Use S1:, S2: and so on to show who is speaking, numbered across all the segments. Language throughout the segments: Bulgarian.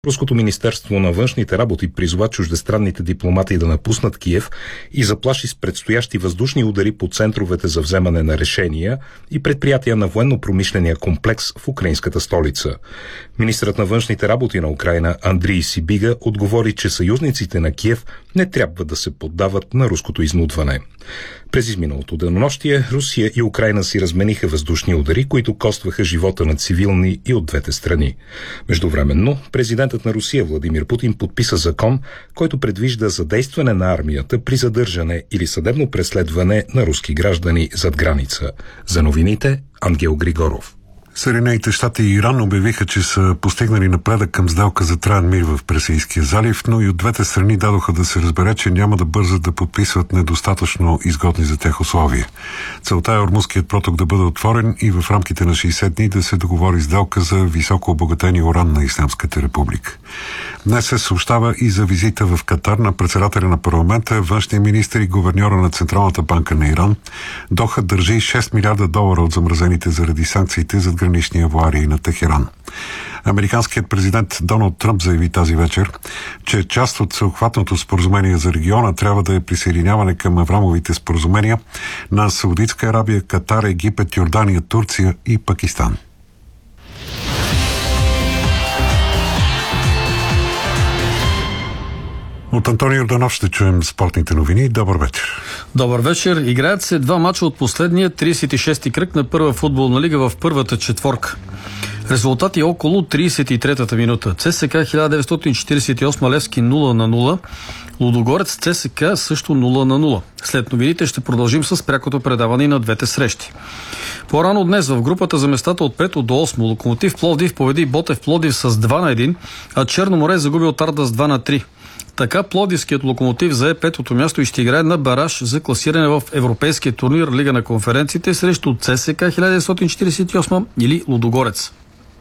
S1: Руското министерство на външните работи призова чуждестранните дипломати да напуснат Киев и заплаши с предстоящи въздушни удари по центровете за вземане на решения и предприятия на военно-промишления комплекс в украинската столица. Министърът на външните работи на Украйна Андрий Сибига отговори, че съюзниците на Киев не трябва да се поддават на руското изнудване. През изминалото денонощие Русия и Украйна си размениха въздушни удари, които костваха живота на цивилни и от двете страни. Междувременно, президентът на Русия Владимир Путин подписа закон, който предвижда задействане на армията при задържане или съдебно преследване на руски граждани зад граница. За новините Ангел Григоров.
S2: Съединените щати и Иран обявиха, че са постигнали напредък към сделка за траен мир в Персийския залив, но и от двете страни дадоха да се разбере, че няма да бързат да подписват недостатъчно изгодни за тях условия. Целта е Ормузският проток да бъде отворен и в рамките на 60 дни да се договори сделка за високо обогатени уран на Ислямската република. Днес се съобщава и за визита в Катар на председателя на парламента, външния министър и гуверньора на Централната банка на Иран. Доха държи $6 милиарда от замразените заради санкциите за гранични аварии на Техеран. Американският президент Доналд Тръмп заяви тази вечер, че част от всеобхватното споразумение за региона трябва да е присъединяване към Аврамовите споразумения на Саудитска Арабия, Катар, Египет, Йордания, Турция и Пакистан. От Антони Йорданов ще чуем спортните новини. Добър вечер.
S3: Добър вечер. Играят се два мача от последния 36-ти кръг на първа футболна лига в първата четворка. Резултати около 33-та минута. ЦСК 1948 Левски 0-0. Лудогорец ЦСК също 0-0. След новините ще продължим с прякото предаване на двете срещи. По-рано днес в групата за местата от 5 до 8 Локомотив Пловдив победи Ботев Пловдив с 2-1, а Черно море загуби от Арда с 2-3. Така пловдивският Локомотив зае петото място и ще играе на бараж за класиране в европейския турнир Лига на конференциите срещу ЦСК 1948 или Лудогорец.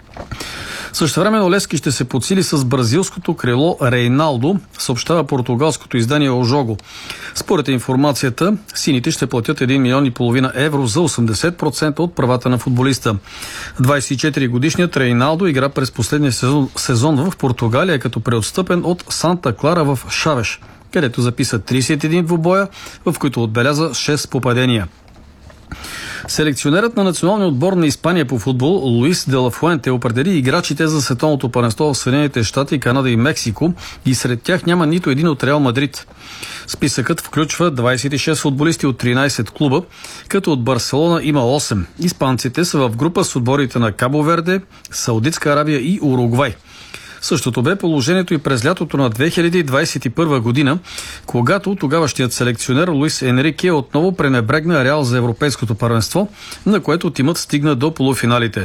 S3: Същевременно Левски ще се подсили с бразилското крило Рейналдо, съобщава португалското издание Ожого. Според информацията, сините ще платят 1,5 милиона евро за 80% от правата на футболиста. 24-годишният Рейналдо игра през последния сезон в Португалия, като преотстъпен от Санта Клара в Шавеш, където записа 31 двубоя, в които отбеляза 6 попадения. Селекционерът на националния отбор на Испания по футбол Луис де ла Фуенте определи играчите за световното първенство в Съединените щати, Канада и Мексико и сред тях няма нито един от Реал Мадрид. Списъкът включва 26 футболисти от 13 клуба, като от Барселона има 8. Испанците са в група с отборите на Кабо Верде, Саудитска Арабия и Уругвай. Същото бе положението и през лятото на 2021 година, когато тогавашният селекционер Луис Енрике отново пренебрегна Реал за европейското първенство, на което тимът стигна до полуфиналите.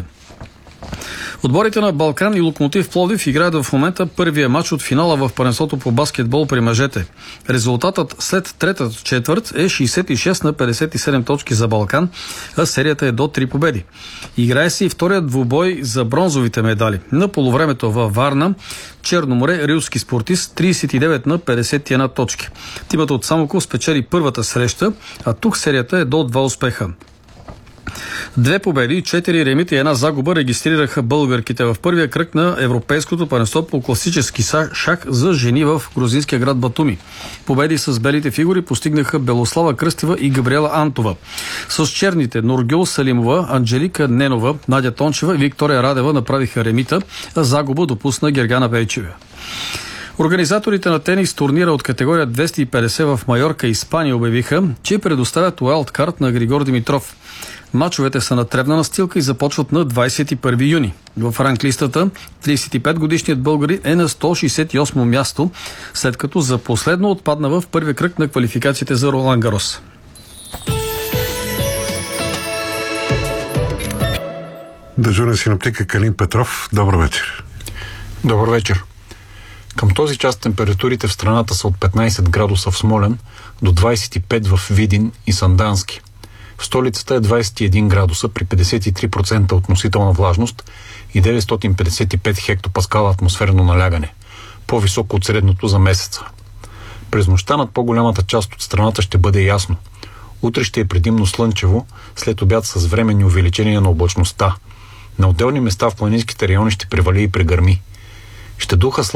S3: Отборите на Балкан и Локомотив Пловдив играят в момента първия матч от финала в първенството по баскетбол при мъжете. Резултатът след третата четвърт е 66 на 57 точки за Балкан, а серията е до 3 победи. Играе се и вторият двубой за бронзовите медали. На полувремето във Варна Черно море рилски спортист 39 на 51 точки. Тимът от Самоков спечели първата среща, а тук серията е до 2 успеха. 2 победи, 4 ремита и 1 загуба регистрираха българките в първия кръг на европейското първенство по класически шах за жени в грузинския град Батуми. Победи с белите фигури постигнаха Белослава Кръстева и Габриела Антова. С черните Нургюл Салимова, Анджелика Ненова, Надя Тончева и Виктория Радева направиха ремита, а загуба допусна Гергана Пейчева. Организаторите на тенис турнира от категория 250 в Майорка, Испания обявиха, че предоставят уайлдкарт на Григор Димитров. Мачовете са на тревна настилка и започват на 21 юни. В ранглистата 35-годишният българин е на 168 място, след като за последно отпадна в първия кръг на квалификациите за Ролан Гарос.
S2: Дежурен синоптик Калин Петров. Добър вечер.
S4: Добър вечер. Към този час температурите в страната са от 15 градуса в Смолян до 25 в Видин и Сандански. В столицата е 21 градуса при 53% относителна влажност и 955 хектопаскала атмосферно налягане, по-високо от средното за месеца. През нощта над по-голямата част от страната ще бъде ясно. Утре ще е предимно слънчево, след обяд с временни увеличения на облачността. На отделни места в планинските райони ще превали и прегърми. Ще духа